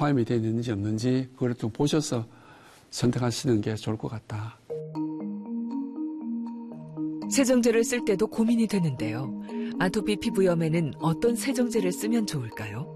포함이 되어 있는지 없는지 그걸 좀 보셔서 선택하시는 게 좋을 것 같다. 세정제를 쓸 때도 고민이 되는데요. 아토피 피부염에는 어떤 세정제를 쓰면 좋을까요?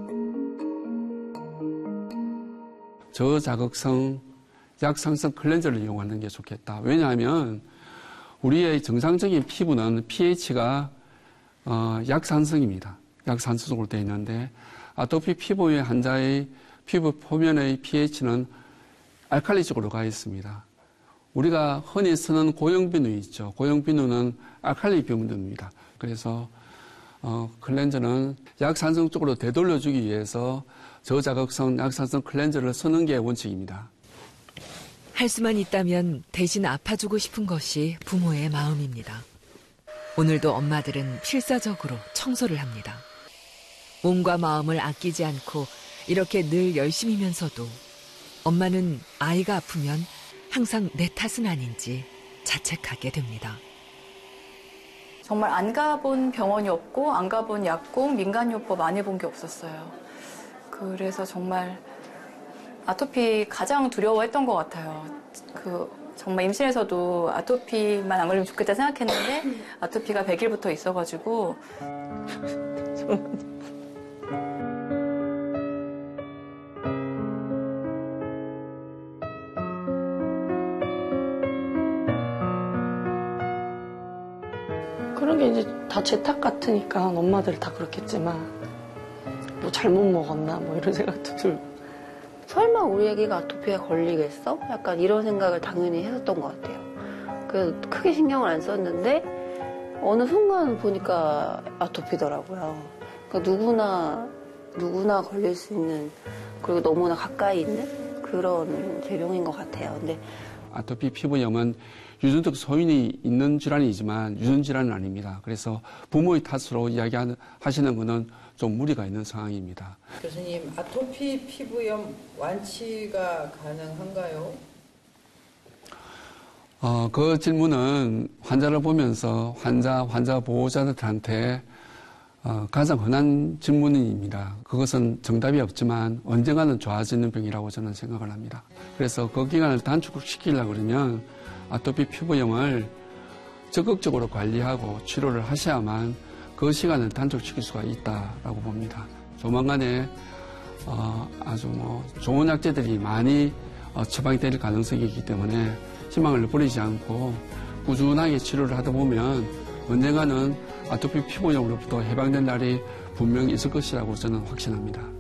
저자극성 약산성 클렌저를 이용하는 게 좋겠다. 왜냐하면 우리의 정상적인 피부는 pH가 약산성입니다. 약산성으로 되어 있는데 아토피 피부의 환자의 피부 표면의 pH는 알칼리 쪽으로 가 있습니다. 우리가 흔히 쓰는 고형비누 있죠. 고형비누는 알칼리 비누입니다. 그래서 클렌저는 약산성 쪽으로 되돌려주기 위해서 저자극성 약산성 클렌저를 쓰는 게 원칙입니다. 할 수만 있다면 대신 아파주고 싶은 것이 부모의 마음입니다. 오늘도 엄마들은 필사적으로 청소를 합니다. 몸과 마음을 아끼지 않고 이렇게 늘 열심히면서도 엄마는 아이가 아프면 항상 내 탓은 아닌지 자책하게 됩니다. 정말 안 가본 병원이 없고 안 가본 약국, 민간요법 안 해본 게 없었어요. 그래서 정말 아토피 가장 두려워했던 것 같아요. 정말 임신에서도 아토피만 안 걸리면 좋겠다 생각했는데 아토피가 100일부터 있어가지고 그런 게 이제 다 제 탓 같으니까 엄마들 다 그렇겠지만 뭐 잘못 먹었나 뭐 이런 생각도 들고. 설마 우리 애기가 아토피에 걸리겠어? 약간 이런 생각을 당연히 했었던 것 같아요. 그래서 크게 신경을 안 썼는데 어느 순간 보니까 아토피더라고요. 그러니까 누구나 걸릴 수 있는, 그리고 너무나 가까이 있는 그런 질병인 것 같아요. 근데 아토피 피부염은 유전적 소인이 있는 질환이지만 유전 질환은 아닙니다. 그래서 부모의 탓으로 이야기하시는 것은 좀 무리가 있는 상황입니다. 교수님, 아토피 피부염 완치가 가능한가요? 그 질문은 환자를 보면서 환자 보호자들한테 가장 흔한 질문입니다. 그것은 정답이 없지만 언젠가는 좋아지는 병이라고 저는 생각을 합니다. 그래서 그 기간을 단축시키려고 그러면 아토피 피부염을 적극적으로 관리하고 치료를 하셔야만 그 시간을 단축시킬 수가 있다라고 봅니다. 조만간에 아주 좋은 약제들이 많이 처방이 될 가능성이 있기 때문에 희망을 버리지 않고 꾸준하게 치료를 하다 보면 언젠가는 아토피 피부염으로부터 해방된 날이 분명히 있을 것이라고 저는 확신합니다.